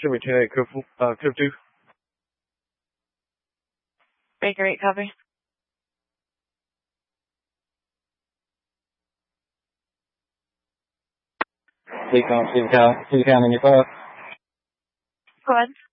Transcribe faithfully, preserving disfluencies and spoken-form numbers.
Chevy ten eight, code, uh, code two. Baker eight, copy. Decon, City County, City County, in your five. Go ahead.